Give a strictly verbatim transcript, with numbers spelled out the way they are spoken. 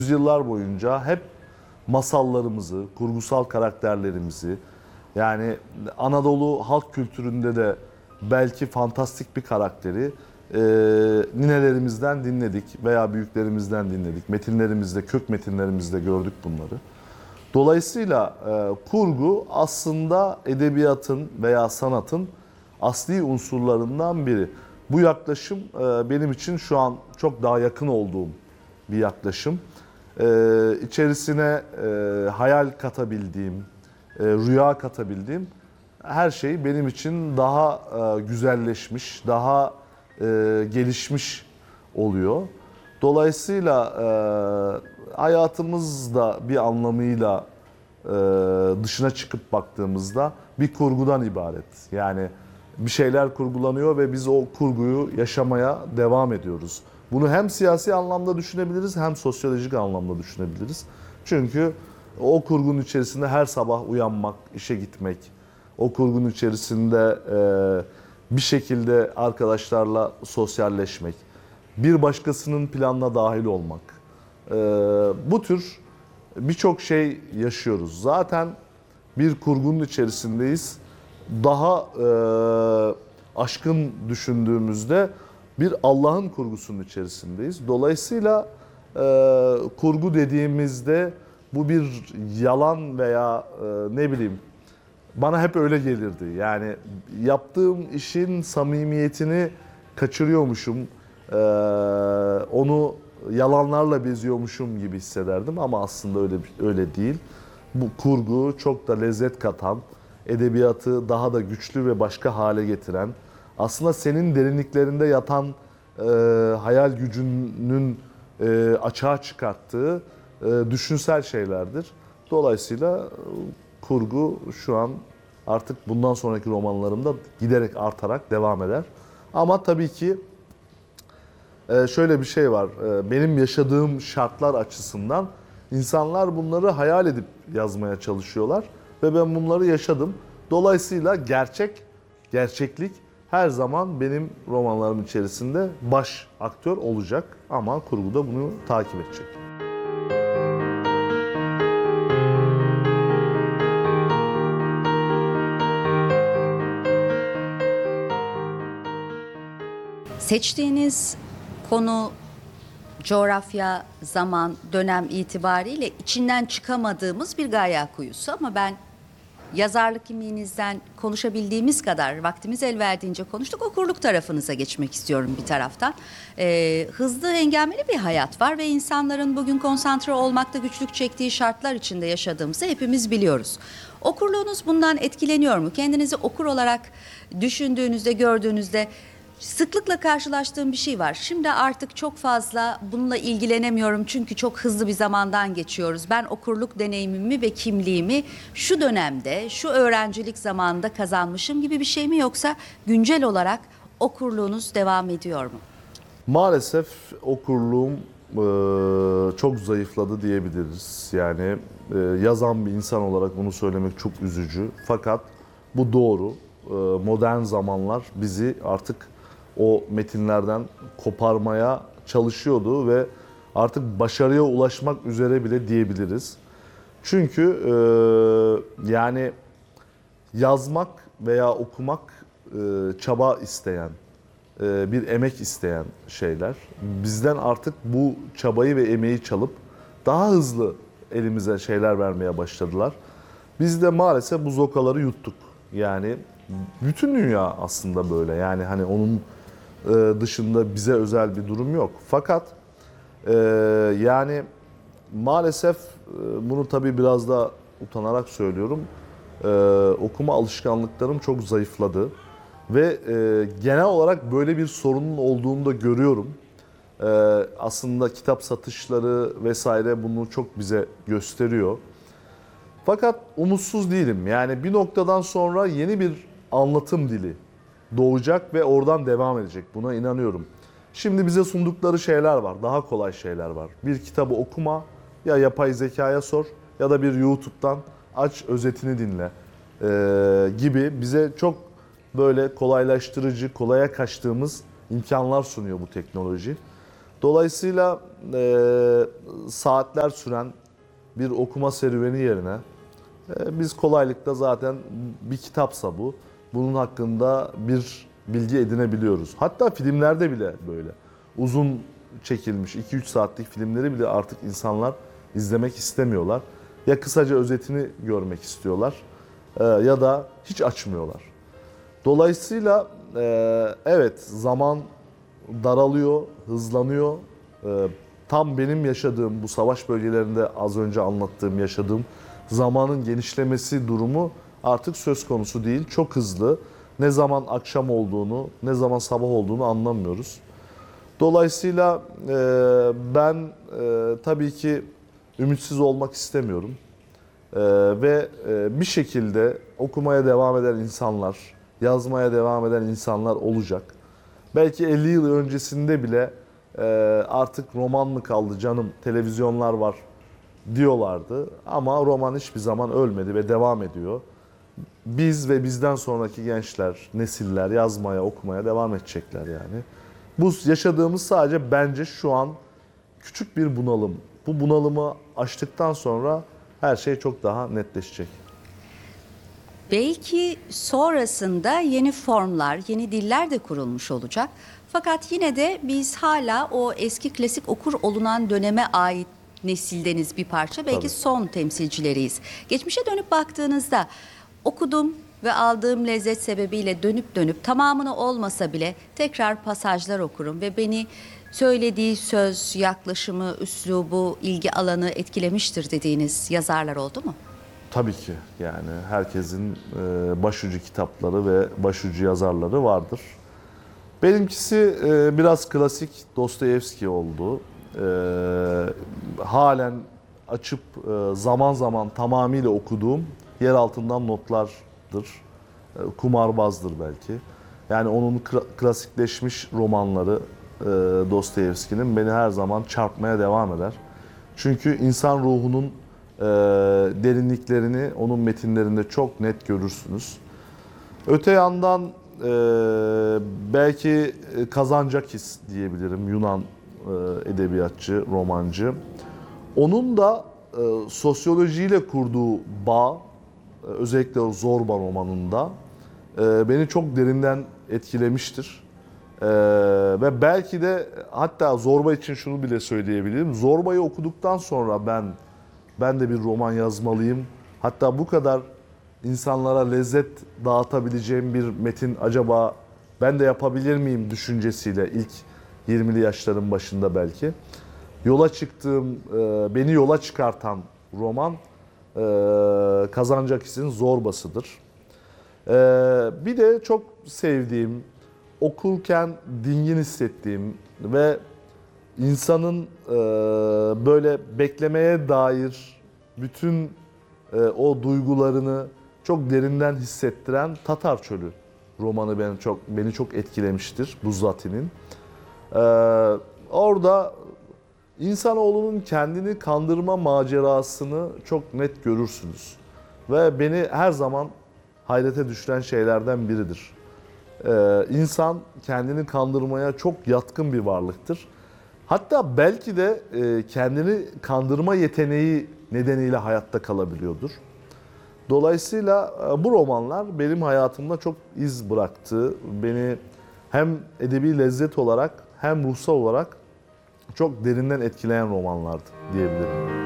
Yüzyıllar boyunca hep masallarımızı, kurgusal karakterlerimizi, yani Anadolu halk kültüründe de belki fantastik bir karakteri e, ninelerimizden dinledik veya büyüklerimizden dinledik. Metinlerimizde, kök metinlerimizde gördük bunları. Dolayısıyla e, kurgu aslında edebiyatın veya sanatın asli unsurlarından biri. Bu yaklaşım e, benim için şu an çok daha yakın olduğum bir yaklaşım. Ee, içerisine e, hayal katabildiğim, e, rüya katabildiğim her şey benim için daha e, güzelleşmiş, daha e, gelişmiş oluyor. Dolayısıyla e, hayatımız da bir anlamıyla e, dışına çıkıp baktığımızda bir kurgudan ibaret. Yani bir şeyler kurgulanıyor ve biz o kurguyu yaşamaya devam ediyoruz. Bunu hem siyasi anlamda düşünebiliriz hem sosyolojik anlamda düşünebiliriz. Çünkü o kurgunun içerisinde her sabah uyanmak, işe gitmek, o kurgunun içerisinde e, bir şekilde arkadaşlarla sosyalleşmek, bir başkasının planına dahil olmak. E, bu tür birçok şey yaşıyoruz. Zaten bir kurgunun içerisindeyiz. Daha e, aşkın düşündüğümüzde bir Allah'ın kurgusunun içerisindeyiz. Dolayısıyla e, kurgu dediğimizde bu bir yalan veya e, ne bileyim bana hep öyle gelirdi. Yani yaptığım işin samimiyetini kaçırıyormuşum, e, onu yalanlarla beziyormuşum gibi hissederdim ama aslında öyle öyle değil. Bu kurgu çok da lezzet katan, edebiyatı daha da güçlü ve başka hale getiren, aslında senin derinliklerinde yatan e, hayal gücünün e, açığa çıkarttığı e, düşünsel şeylerdir. Dolayısıyla e, kurgu şu an artık bundan sonraki romanlarımda giderek artarak devam eder. Ama tabii ki e, şöyle bir şey var. E, benim yaşadığım şartlar açısından insanlar bunları hayal edip yazmaya çalışıyorlar ve ben bunları yaşadım. Dolayısıyla gerçek, gerçeklik her zaman benim romanlarım içerisinde baş aktör olacak ama kurguda bunu takip edecek. Seçtiğiniz konu, coğrafya, zaman, dönem itibariyle içinden çıkamadığımız bir Gaye Kuyusu ama ben yazarlık kimliğinizden konuşabildiğimiz kadar vaktimiz el verdiğince konuştuk. Okurluk tarafınıza geçmek istiyorum bir taraftan. Ee, hızlı, hengameli bir hayat var ve insanların bugün konsantre olmakta güçlük çektiği şartlar içinde yaşadığımızı hepimiz biliyoruz. Okurluğunuz bundan etkileniyor mu? Kendinizi okur olarak düşündüğünüzde, gördüğünüzde sıklıkla karşılaştığım bir şey var. Şimdi artık çok fazla bununla ilgilenemiyorum çünkü çok hızlı bir zamandan geçiyoruz. Ben okurluk deneyimimi ve kimliğimi şu dönemde, şu öğrencilik zamanında kazanmışım gibi bir şey mi yoksa güncel olarak okurluğunuz devam ediyor mu? Maalesef okurluğum e, çok zayıfladı diyebiliriz. Yani e, yazan bir insan olarak bunu söylemek çok üzücü. Fakat bu doğru. E, modern zamanlar bizi artık o metinlerden koparmaya çalışıyordu ve artık başarıya ulaşmak üzere bile diyebiliriz. Çünkü e, yani yazmak veya okumak e, çaba isteyen, e, bir emek isteyen şeyler. Bizden artık bu çabayı ve emeği çalıp daha hızlı elimize şeyler vermeye başladılar. Biz de maalesef bu zokaları yuttuk. Yani bütün dünya aslında böyle. Yani hani onun e, dışında bize özel bir durum yok. Fakat e, yani maalesef e, bunu tabii biraz da utanarak söylüyorum. E, okuma alışkanlıklarım çok zayıfladı. Ve e, genel olarak böyle bir sorunun olduğunu da görüyorum. E, aslında kitap satışları vesaire bunu çok bize gösteriyor. Fakat umutsuz değilim. Yani bir noktadan sonra yeni bir anlatım dili doğacak ve oradan devam edecek. Buna inanıyorum. Şimdi bize sundukları şeyler var. Daha kolay şeyler var. Bir kitabı okuma, ya yapay zekaya sor ya da bir YouTube'dan aç özetini dinle ee, gibi bize çok böyle kolaylaştırıcı, kolaya kaçtığımız imkanlar sunuyor bu teknoloji. Dolayısıyla e, saatler süren bir okuma serüveni yerine e, biz kolaylıkla zaten bir kitapsa bu, bunun hakkında bir bilgi edinebiliyoruz. Hatta filmlerde bile böyle. Uzun çekilmiş iki üç saatlik filmleri bile artık insanlar izlemek istemiyorlar. Ya kısaca özetini görmek istiyorlar e, ya da hiç açmıyorlar. Dolayısıyla e, evet, zaman daralıyor, hızlanıyor. E, tam benim yaşadığım bu savaş bölgelerinde az önce anlattığım yaşadığım zamanın genişlemesi durumu artık söz konusu değil. Çok hızlı. Ne zaman akşam olduğunu, ne zaman sabah olduğunu anlamıyoruz. Dolayısıyla e, ben e, tabii ki ümitsiz olmak istemiyorum. E, ve e, bir şekilde okumaya devam eden insanlar, yazmaya devam eden insanlar olacak. Belki elli yıl öncesinde bile e, artık roman mı kaldı canım, televizyonlar var diyorlardı. Ama roman hiçbir zaman ölmedi ve devam ediyor. Biz ve bizden sonraki gençler, nesiller yazmaya, okumaya devam edecekler yani. Bu yaşadığımız sadece bence şu an küçük bir bunalım. Bu bunalımı aştıktan sonra her şey çok daha netleşecek. Belki sonrasında yeni formlar, yeni diller de kurulmuş olacak. Fakat yine de biz hala o eski klasik okur olunan döneme ait nesildeniz bir parça. Belki Tabii. son temsilcileriyiz. Geçmişe dönüp baktığınızda okudum ve aldığım lezzet sebebiyle dönüp dönüp tamamını olmasa bile tekrar pasajlar okurum ve beni söylediği söz, yaklaşımı, üslubu, ilgi alanı etkilemiştir dediğiniz yazarlar oldu mu? Tabii ki yani herkesin e, başucu kitapları ve başucu yazarları vardır. Benimkisi e, biraz klasik Dostoyevski oldu. E, halen açıp e, zaman zaman tamamıyla okuduğum Yer Altından Notlar'dır. E, Kumarbaz'dır belki. Yani onun kla- klasikleşmiş romanları e, Dostoyevski'nin beni her zaman çarpmaya devam eder. Çünkü insan ruhunun e, derinliklerini onun metinlerinde çok net görürsünüz. Öte yandan e, belki Kazancakis diyebilirim, Yunan e, edebiyatçı, romancı. Onun da e, sosyolojiyle kurduğu bağ, e, özellikle o Zorba romanında e, beni çok derinden etkilemiştir. E, ve belki de hatta Zorba için şunu bile söyleyebilirim. Zorba'yı okuduktan sonra ben ben de bir roman yazmalıyım. Hatta bu kadar insanlara lezzet dağıtabileceğim bir metin acaba ben de yapabilir miyim düşüncesiyle ilk yirmili yaşların başında belki. Yola çıktığım, e, beni yola çıkartan roman e, Kazancakis'in Zorbası'dır. E, bir de çok sevdiğim, okurken dingin hissettiğim ve insanın e, böyle beklemeye dair bütün e, o duygularını çok derinden hissettiren Tatar Çölü romanı beni çok beni çok etkilemiştir Buzzati'nin. E, orada insanoğlunun kendini kandırma macerasını çok net görürsünüz ve beni her zaman hayrete düşüren şeylerden biridir. E, insan kendini kandırmaya çok yatkın bir varlıktır. Hatta belki de e, kendini kandırma yeteneği nedeniyle hayatta kalabiliyordur. Dolayısıyla e, bu romanlar benim hayatımda çok iz bıraktı. Beni hem edebi lezzet olarak hem ruhsal olarak çok derinden etkileyen romanlardı diyebilirim.